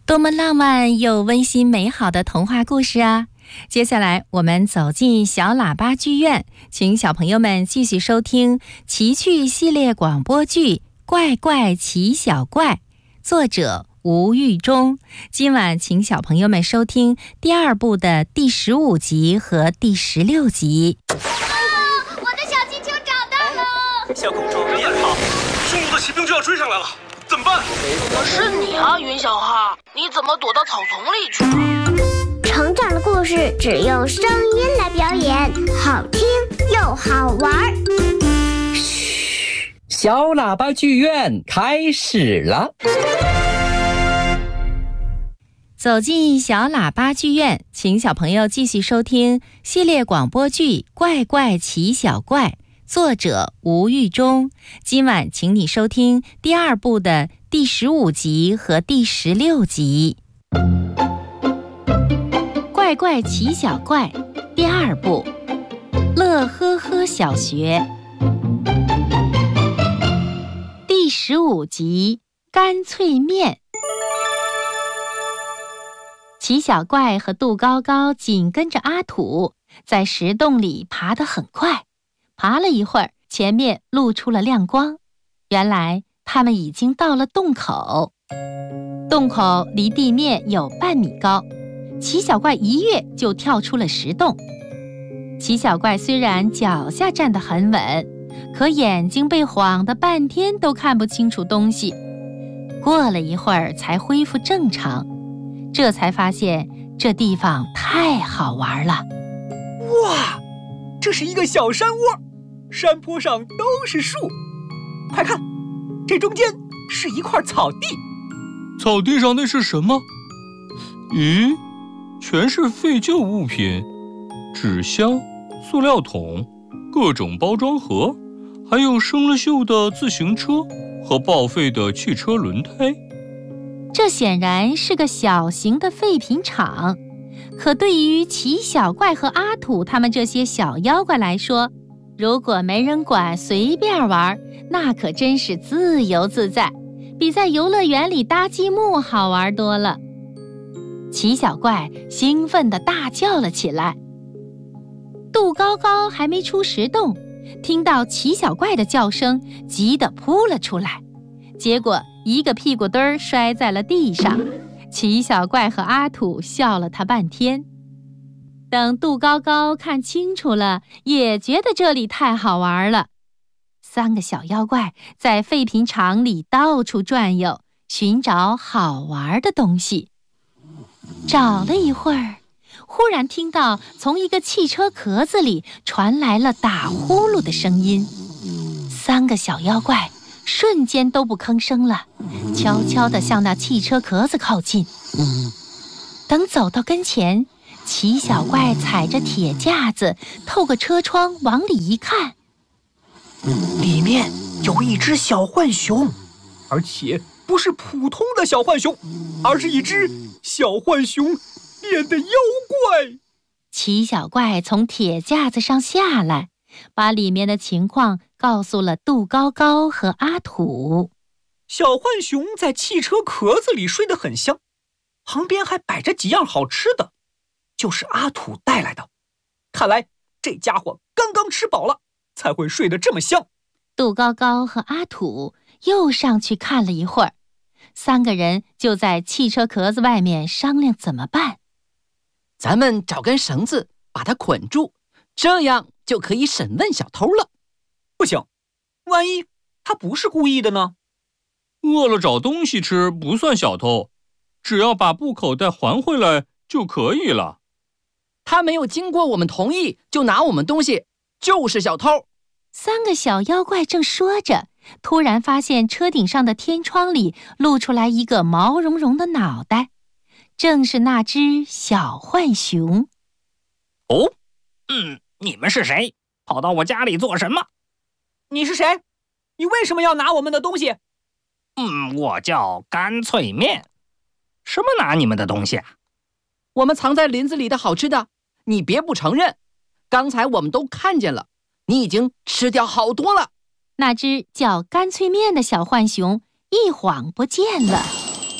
多么浪漫又温馨美好的童话故事啊！接下来我们走进小喇叭剧院，请小朋友们继续收听奇趣系列广播剧《怪怪奇小怪》，作者吴玉忠。今晚请小朋友们收听第2部的第15集和第16集。 我的小气球找到了！ 小公主别跑，匈奴的骑兵就要追上来了，怎么办？ 是你啊，云小哈，你怎么躲到草丛里去了？ 成长的故事只用声音来表演，好听又好玩。 嘘，小喇叭剧院开始了。 走进小喇叭剧院，请小朋友继续收听系列广播剧《怪怪奇小怪》，作者吴玉忠。今晚请你收听第2部的第15集和第16集。怪怪奇小怪第2部，乐呵呵小学。第15集，干脆面。奇小怪和杜高高紧跟着阿土，在石洞里爬得很快。爬了一会儿，前面露出了亮光，原来他们已经到了洞口。洞口离地面有半米高，奇小怪一跃就跳出了石洞。奇小怪虽然脚下站得很稳，可眼睛被晃得半天都看不清楚东西。过了一会儿才恢复正常，这才发现这地方太好玩了。 哇，这是一个小山窝，山坡上都是树。快看，这中间是一块草地。 草地上那是什么？咦，全是废旧物品，纸箱、塑料桶、各种包装盒，还有生了锈的自行车和报废的汽车轮胎。 这显然是个小型的废品厂，可对于奇小怪和阿土他们这些小妖怪来说，如果没人管随便玩，那可真是自由自在，比在游乐园里搭积木好玩多了。奇小怪兴奋地大叫了起来。杜高高还没出石洞，听到奇小怪的叫声，急得扑了出来，结果一个屁股墩儿摔在了地上。奇小怪和阿土笑了他半天。等杜高高看清楚了，也觉得这里太好玩了。3个小妖怪在废品厂里到处转悠，寻找好玩的东西。找了一会儿，忽然听到从一个汽车壳子里传来了打呼噜的声音。3个小妖怪瞬间都不吭声了，悄悄地向那汽车壳子靠近。等走到跟前，奇小怪踩着铁架子，透过车窗往里一看， 里面有一只小浣熊，而且不是普通的小浣熊，而是一只小浣熊变的妖怪。 奇小怪从铁架子上下来，把里面的情况告诉了杜高高和阿土。 小浣熊在汽车壳子里睡得很香，旁边还摆着几样好吃的，就是阿土带来的。看来这家伙刚刚吃饱了，才会睡得这么香。 杜高高和阿土又上去看了一会儿，3个人就在汽车壳子外面商量怎么办。 咱们找根绳子把它捆住，这样就可以审问小偷了。 不行，万一他不是故意的呢？ 饿了找东西吃不算小偷，只要把布口袋还回来就可以了。 他没有经过我们同意就拿我们东西，就是小偷。 3个小妖怪正说着，突然发现车顶上的天窗里露出来一个毛茸茸的脑袋，正是那只小浣熊。 哦，你们是谁？跑到我家里做什么？ 你是谁？你为什么要拿我们的东西？ 我叫干脆面。什么拿你们的东西啊？ 我们藏在林子里的好吃的，你别不承认。刚才我们都看见了，你已经吃掉好多了。 那只叫干脆面的小浣熊一晃不见了。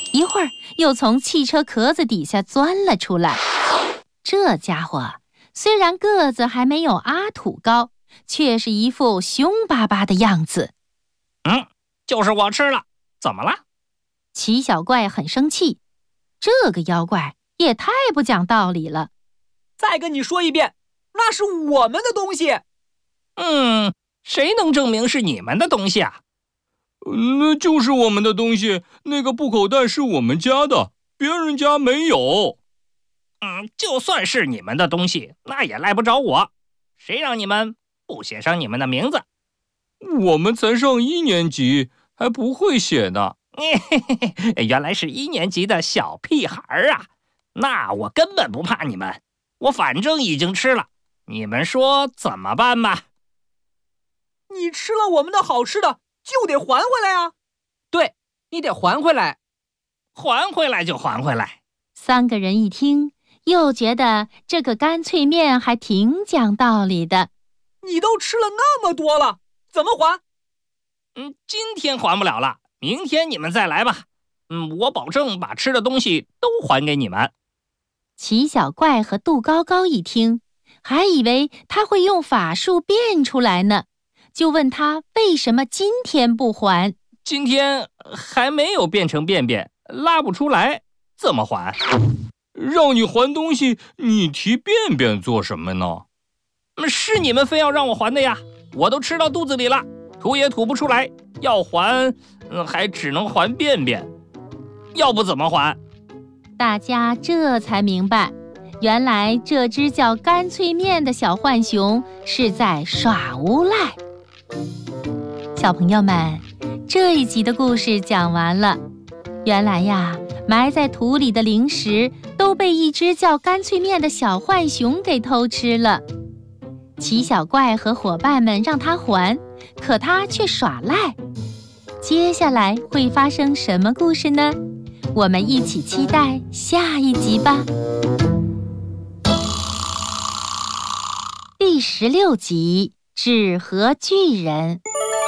一会儿又从汽车壳子底下钻了出来。这家伙虽然个子还没有阿土高，却是一副凶巴巴的样子。 就是我吃了，怎么了？ 齐小怪很生气，这个妖怪也太不讲道理了。 再跟你说一遍，那是我们的东西。 谁能证明是你们的东西啊？ 那就是我们的东西，那个布口袋是我们家的，别人家没有。 就算是你们的东西，那也赖不着我。谁让你们不写上你们的名字？ 我们才上1年级，还不会写呢。 原来是1年级的小屁孩啊！那我根本不怕你们，我反正已经吃了，你们说怎么办吧？ 你吃了我们的好吃的，就得还回来啊！ 对，你得还回来。 还回来就还回来。 3个人一听，又觉得这个干脆面还挺讲道理的。 你都吃了那么多了，怎么还？ 今天还不了了，明天你们再来吧。我保证把吃的东西都还给你们。 齐小怪和杜高高一听，还以为他会用法术变出来呢，就问他为什么今天不还。 今天还没有变成便便，拉不出来，怎么还？ 让你还东西，你提便便做什么呢？ 是你们非要让我还的呀，我都吃到肚子里了，吐也吐不出来，要还，还只能还便便，要不怎么还？ 大家这才明白，原来这只叫干脆面的小浣熊是在耍无赖。小朋友们，这一集的故事讲完了。原来呀，埋在土里的零食都被一只叫干脆面的小浣熊给偷吃了。齐小怪和伙伴们让他还，可他却耍赖。接下来会发生什么故事呢？我们一起期待下一集吧。第16集，纸盒巨人。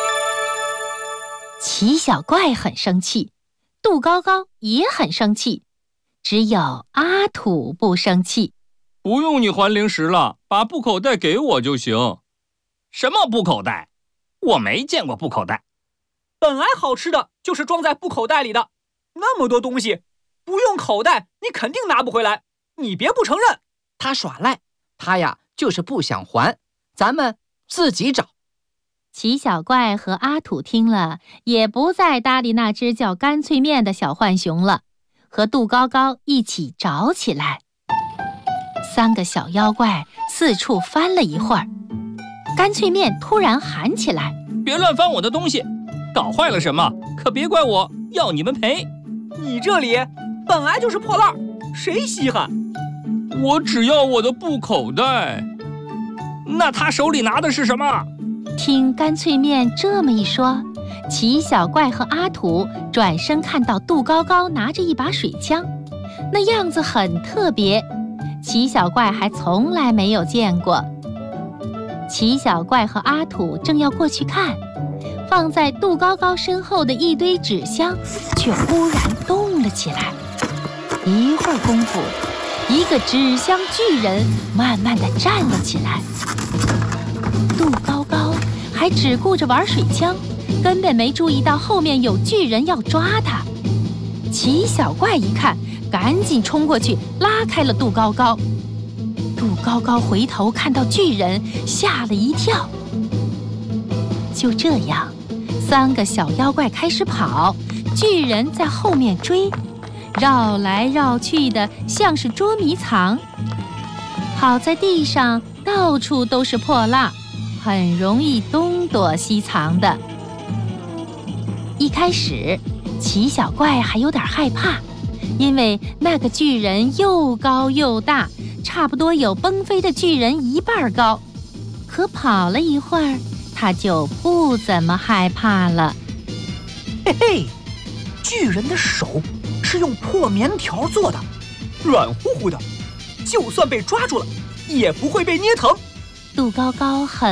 齐小怪很生气，杜高高也很生气，只有阿土不生气。 不用你还零食了，把布口袋给我就行。 什么布口袋？我没见过布口袋。 本来好吃的就是装在布口袋里的，那么多东西，不用口袋你肯定拿不回来，你别不承认。 他耍赖，他呀就是不想还，咱们自己找。 齐小怪和阿土听了，也不再搭理那只叫干脆面的小浣熊了，和杜高高一起找起来。3个小妖怪四处翻了一会儿，干脆面突然喊起来： 别乱翻我的东西，搞坏了什么可别怪我，要你们赔。 你这里本来就是破烂，谁稀罕？ 我只要我的布口袋。 那他手里拿的是什么？ 听干脆面这么一说，齐小怪和阿土转身看到杜高高拿着一把水枪，那样子很特别，齐小怪还从来没有见过。齐小怪和阿土正要过去看，放在杜高高身后的一堆纸箱却忽然动了起来。一会儿功夫，一个纸箱巨人慢慢地站了起来。杜高高还只顾着玩水枪，根本没注意到后面有巨人要抓他。齐小怪一看，赶紧冲过去拉开了杜高高。杜高高回头看到巨人，吓了一跳。就这样，3个小妖怪开始跑，巨人在后面追，绕来绕去的像是捉迷藏。好在地上到处都是破烂，很容易东躲西藏的。一开始，齐小怪还有点害怕，因为那个巨人又高又大，差不多有崩飞的巨人1半高。可跑了一会儿，他就不怎么害怕了。 嘿嘿，巨人的手是用破棉条做的，软乎乎的，就算被抓住了，也不会被捏疼。 杜高高很